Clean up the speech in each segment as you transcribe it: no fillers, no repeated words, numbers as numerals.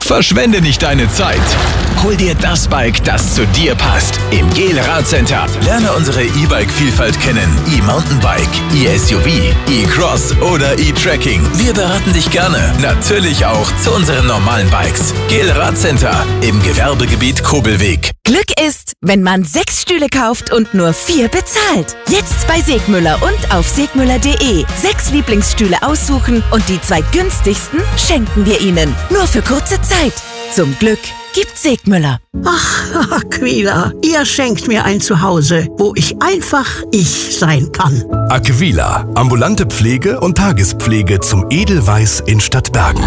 Verschwende nicht deine Zeit. Hol dir das Bike, das zu dir passt. Im GEL Radcenter. Lerne unsere E-Bike-Vielfalt kennen. E-Mountainbike, E-SUV, E-Cross oder E-Trekking. Wir beraten dich gerne. Natürlich auch zu unseren normalen Bikes. GEL Radcenter im Gewerbegebiet Kobelweg. Glück ist, wenn man 6 Stühle kauft und nur 4 bezahlt. Jetzt bei Segmüller und auf segmüller.de. 6 Lieblingsstühle aussuchen und die 2 günstigsten schenken wir Ihnen. Nur für kurze Zeit. Zum Glück gibt Segmüller. Ach, Aquila, ihr schenkt mir ein Zuhause, wo ich einfach ich sein kann. Aquila, ambulante Pflege und Tagespflege zum Edelweiß in Stadtbergen.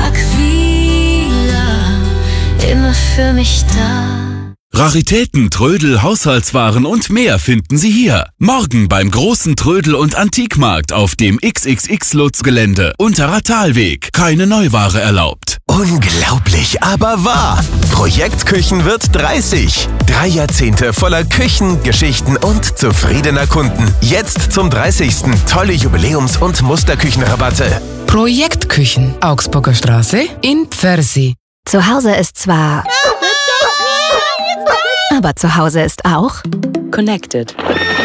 Aquila, immer für mich da. Raritäten, Trödel, Haushaltswaren und mehr finden Sie hier. Morgen beim großen Trödel- und Antikmarkt auf dem XXX-Lutz-Gelände. Unterer Talweg. Keine Neuware erlaubt. Unglaublich, aber wahr. Projektküchen wird 30. 3 Jahrzehnte voller Küchen, Geschichten und zufriedener Kunden. Jetzt zum 30. tolle Jubiläums- und Musterküchenrabatte. Projektküchen, Augsburger Straße in Pfersi. Zu Hause ist zwar... aber zu Hause ist auch... Connected.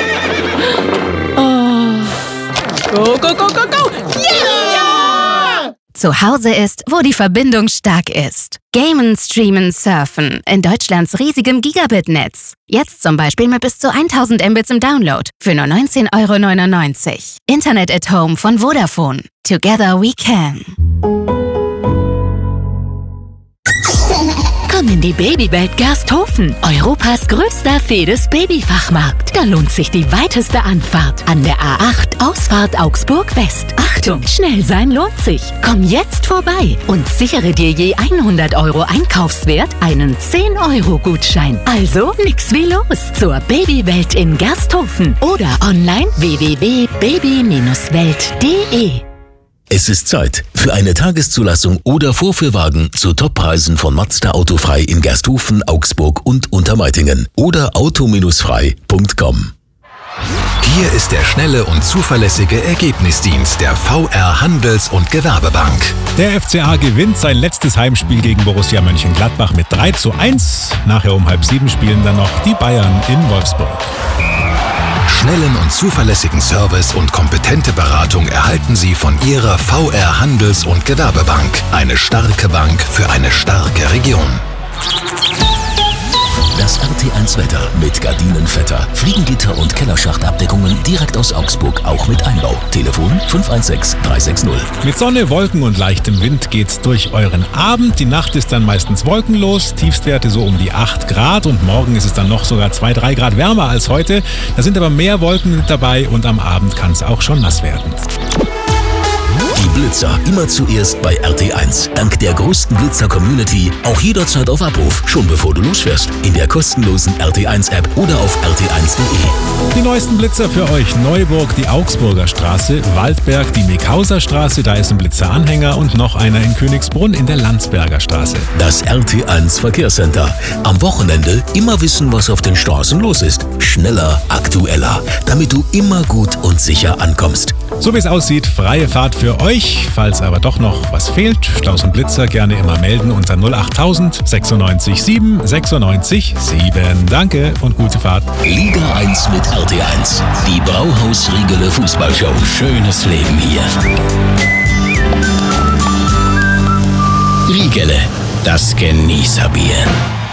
Oh. Go, go, go, go, go! Yeah! Zu Hause ist, wo die Verbindung stark ist. Gamen, Streamen, Surfen in Deutschlands riesigem Gigabit-Netz. Jetzt zum Beispiel mit bis zu 1000 Mbits im Download für nur 19,99 €. Internet at Home von Vodafone. Together we can. Komm in die Babywelt Gersthofen, Europas größter Fedes-Babyfachmarkt. Da lohnt sich die weiteste Anfahrt an der A8 Ausfahrt Augsburg West. Achtung, schnell sein lohnt sich. Komm jetzt vorbei und sichere dir je 100 € Einkaufswert einen 10-€-Gutschein. Also nix wie los zur Babywelt in Gersthofen oder online www.baby-welt.de. Es ist Zeit für eine Tageszulassung oder Vorführwagen zu Toppreisen von Mazda Autofrei in Gersthofen, Augsburg und Untermeitingen oder auto-frei.com. Hier ist der schnelle und zuverlässige Ergebnisdienst der VR Handels- und Gewerbebank. Der FCA gewinnt sein letztes Heimspiel gegen Borussia Mönchengladbach mit 3:1. Nachher um 6:30 spielen dann noch die Bayern in Wolfsburg. Schnellen und zuverlässigen Service und kompetente Beratung erhalten Sie von Ihrer VR Handels- und Gewerbebank. Eine starke Bank für eine starke Region. Das RT1 Wetter mit Gardinenvetter, Fliegengitter und Kellerschachtabdeckungen direkt aus Augsburg, auch mit Einbau. Telefon 516 360. Mit Sonne, Wolken und leichtem Wind geht's durch euren Abend. Die Nacht ist dann meistens wolkenlos, Tiefstwerte so um die 8 Grad und morgen ist es dann noch sogar 2-3 Grad wärmer als heute. Da sind aber mehr Wolken mit dabei und am Abend kann es auch schon nass werden. Die Blitzer immer zuerst bei RT1. Dank der größten Blitzer-Community auch jederzeit auf Abruf, schon bevor du losfährst. In der kostenlosen RT1-App oder auf rt1.de. Die neuesten Blitzer für euch: Neuburg, die Augsburger Straße, Waldberg, die Meckhauser Straße, da ist ein Blitzeranhänger und noch einer in Königsbrunn in der Landsberger Straße. Das RT1 Verkehrscenter. Am Wochenende immer wissen, was auf den Straßen los ist. Schneller, aktueller, damit du immer gut und sicher ankommst. So wie es aussieht, freie Fahrt für euch. Falls aber doch noch was fehlt, Staus und Blitzer gerne immer melden unter 08000 96 7 96 7. Danke und gute Fahrt. Liga 1 mit RT1. Die Brauhaus-Riegele Fußballshow. Schönes Leben hier. Riegele, das Genießerbier.